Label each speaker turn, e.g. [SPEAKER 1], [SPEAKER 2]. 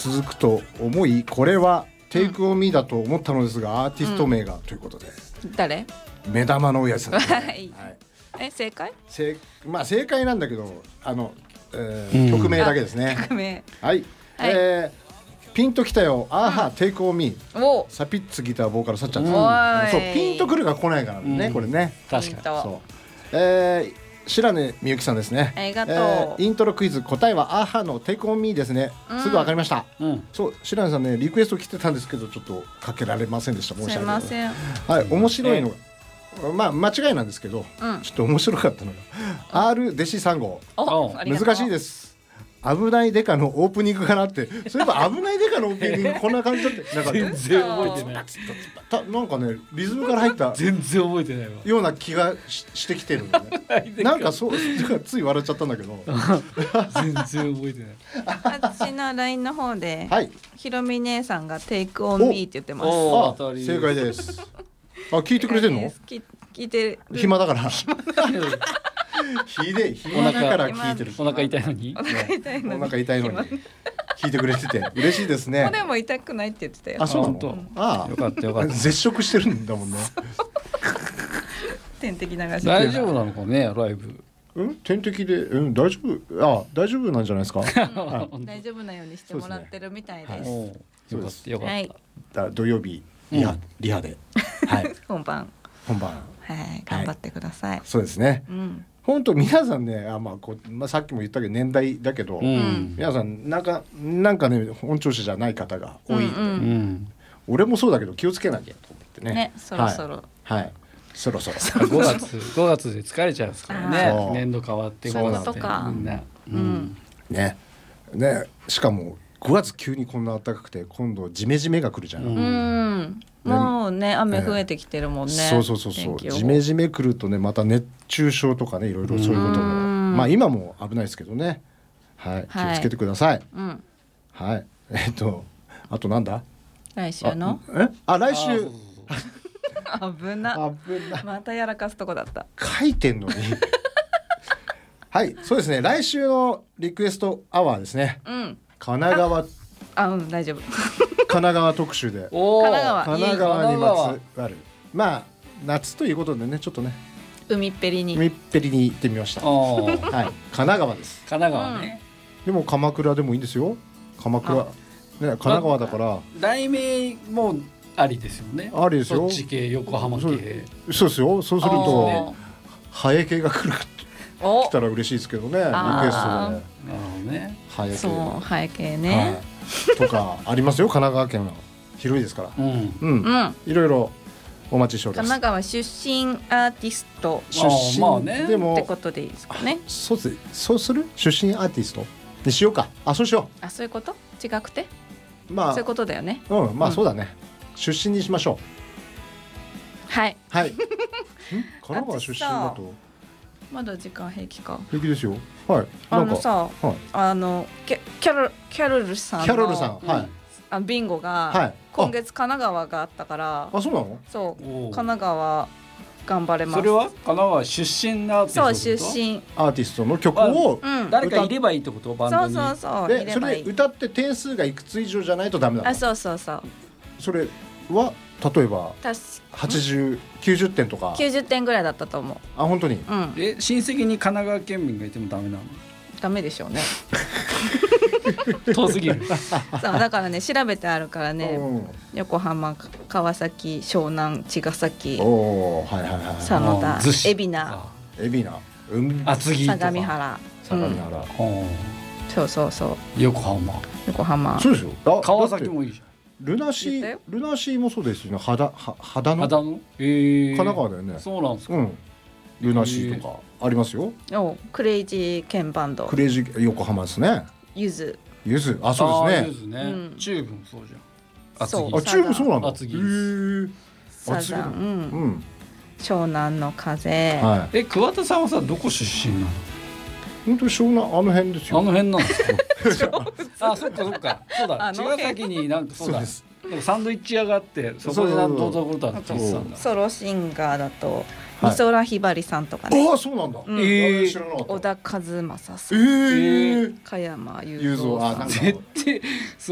[SPEAKER 1] 続くと思い、これはテイクオンミーだと思ったのですが、アーティスト名がということで、
[SPEAKER 2] 誰？
[SPEAKER 1] 目玉の親父さんですね。
[SPEAKER 2] はい、正解？
[SPEAKER 1] まあ正解なんだけど、曲名だけですね。
[SPEAKER 2] 曲名。
[SPEAKER 1] はい。ピンときたよ、アーハーテイクオンミー。サピッツギターボーカルさっちゃん。そう、ピンとくるが来ないからね、これね。
[SPEAKER 2] 確かに。
[SPEAKER 1] そう。白根みゆきさんですね。
[SPEAKER 2] ありがとう。
[SPEAKER 1] イントロクイズ、答えはアーハーのテイクオンミーですね。すぐわかりました。そう、白根さんね、リクエスト来てたんですけど、ちょっとかけられませんでした。申し訳ない。
[SPEAKER 2] すいません。
[SPEAKER 1] はい、面白いのが、まあ間違いなんですけど、ちょっと面白かったのが R 弟子3号。難しいです。危ないデカのオープニングかなって。そういえば危ないデカのオープニングこんな感じだって。なんか
[SPEAKER 3] 全然覚えてない。
[SPEAKER 1] なんかね、リズムから入った
[SPEAKER 3] 全然覚えてないわ
[SPEAKER 1] ような気がしてきてるんだね。なんかそうつい笑っちゃったんだけど。
[SPEAKER 3] 全然覚えてない。
[SPEAKER 2] 私の LINE の方で、
[SPEAKER 1] はい、
[SPEAKER 2] ひろみ姉さんがテイクオンミーって言ってます。
[SPEAKER 1] 正解です。聞いてくれてんの？
[SPEAKER 2] 聞いてる。
[SPEAKER 1] 暇だから。暇だから聞いてる。
[SPEAKER 3] お腹痛いのに。
[SPEAKER 1] お腹痛いのに聞いてくれてて嬉しいですね。
[SPEAKER 2] でも痛くないって言ってたよ。
[SPEAKER 1] あ、そうなの？ああ、
[SPEAKER 3] よかったよかった。
[SPEAKER 1] 絶食してるんだもんね。
[SPEAKER 2] 点滴流し。
[SPEAKER 3] 大丈夫なのかね、ライブ。
[SPEAKER 1] 点滴で、大丈夫。あ、大丈夫なんじゃないですか。
[SPEAKER 2] 大丈夫なようにしてもらってるみたいです。
[SPEAKER 3] よかったよかった。
[SPEAKER 1] 土曜日リハで、はい、
[SPEAKER 2] 本番、はい頑張ってください。
[SPEAKER 1] そうですね。本当皆さんね、さっきも言ったけど年代だけど、皆さんなんかね本調子じゃない方が多いので、俺もそうだけど気をつけなきゃと思ってね。
[SPEAKER 2] そろそろ。
[SPEAKER 1] はい。そろそろ。
[SPEAKER 3] 5月で疲れちゃうんですからね。年度変わって
[SPEAKER 2] そういうことか。
[SPEAKER 3] みんな。
[SPEAKER 1] ね。しかも5月急にこんな暖かくて、今度ジメジメが来るじゃん。
[SPEAKER 2] もうね、雨増えてきてるもんね。
[SPEAKER 1] そう。ジメジメ来るとね、また熱中症とかね、いろいろそういうことも、まあ今も危ないですけどね。はい、気をつけてください。はい。あとなんだ？
[SPEAKER 2] 来週の？
[SPEAKER 1] 来週。
[SPEAKER 2] 危な。またやらかすとこだった。
[SPEAKER 1] 書いてんのに。はい、そうですね。来週のリクエストアワーですね。神奈川。
[SPEAKER 2] 大丈夫。
[SPEAKER 1] 神奈川特集で。
[SPEAKER 2] 神奈
[SPEAKER 1] 川にまつわる。まあ夏ということでね、ちょっとね。
[SPEAKER 2] 海っぺりに
[SPEAKER 1] 行ってみました。はい、神奈川です。
[SPEAKER 3] 神奈川ね。
[SPEAKER 1] でも鎌倉でもいいんですよ。鎌倉。ね、神奈川だから。
[SPEAKER 3] 題名もありですよね。
[SPEAKER 1] ありですよ。
[SPEAKER 3] そっち系、横浜系。
[SPEAKER 1] そうですよ。そうするとハエ系が来たら嬉しいですけどね。リクエストで。
[SPEAKER 3] なるほどね。
[SPEAKER 2] ハエ系ね。
[SPEAKER 1] とかありますよ。神奈川県は広いですから。いろいろお待ちしております。
[SPEAKER 2] 神奈川出身アーティスト
[SPEAKER 1] でも
[SPEAKER 2] ってことでいいですかね。
[SPEAKER 1] そうする？出身アーティストにしようか。そうしよ
[SPEAKER 2] う。そういうこと？違くて？
[SPEAKER 1] まあ
[SPEAKER 2] そういうことだよね。
[SPEAKER 1] まあそうだね。出身にしましょ
[SPEAKER 2] う。はい。
[SPEAKER 1] 神奈川出身だと
[SPEAKER 2] まだ時間平気か。
[SPEAKER 1] 平気ですよ。はい。
[SPEAKER 2] キャロルさんビンゴが今月神奈川があったから。
[SPEAKER 1] そうなの？
[SPEAKER 2] そう。神奈川頑張れます。
[SPEAKER 3] それは神奈川出身アーティスト。
[SPEAKER 2] そう出身
[SPEAKER 1] アーティストの曲を
[SPEAKER 3] 誰かいればいいってこと？バンドに。
[SPEAKER 2] そう。
[SPEAKER 1] でそれで歌って点数がいくつ以上じゃないとダメなの？
[SPEAKER 2] そう。
[SPEAKER 1] それは例えば80、90点とか。
[SPEAKER 2] 90点ぐらいだったと思う。
[SPEAKER 1] 本当に。
[SPEAKER 3] 親戚に神奈川県民がいてもダメなの？
[SPEAKER 2] ダメでしょうね。
[SPEAKER 3] 遠すぎる。
[SPEAKER 2] そうだからね、調べてあるからね。横浜、川崎、湘南、茅ヶ崎、佐野田、海老名、
[SPEAKER 3] 厚木とか
[SPEAKER 2] 相模原。そう。
[SPEAKER 3] 横浜。
[SPEAKER 1] そうですよ。
[SPEAKER 3] 川崎もいいじゃん。
[SPEAKER 1] ルナシーもそうですよね。秦野。神奈川だよね。
[SPEAKER 3] そうなんですか。
[SPEAKER 1] ルナシーとかありますよ。
[SPEAKER 2] クレイジーケンバンド。
[SPEAKER 1] クレイジー横浜ですね。
[SPEAKER 2] ゆず。
[SPEAKER 1] そうですね。
[SPEAKER 3] チューブもそうじゃん。
[SPEAKER 1] チューブそうなんだ。
[SPEAKER 3] 厚木。
[SPEAKER 2] サザン。湘南の風。
[SPEAKER 3] 桑田さんはさ、どこ出身なの？
[SPEAKER 1] 本当に湘南、あの辺ですよ。
[SPEAKER 3] あの辺なんですか？そっか。そうだ。茅ヶ崎になんかそうだ。サンドイッチ屋があって、そこでなんとところだって言ってたんだ。
[SPEAKER 2] ソロシンガーだと美空ひばりさんとかね。
[SPEAKER 1] そうなんだ。
[SPEAKER 2] 小田和正さん。加山雄三さん。
[SPEAKER 3] 絶対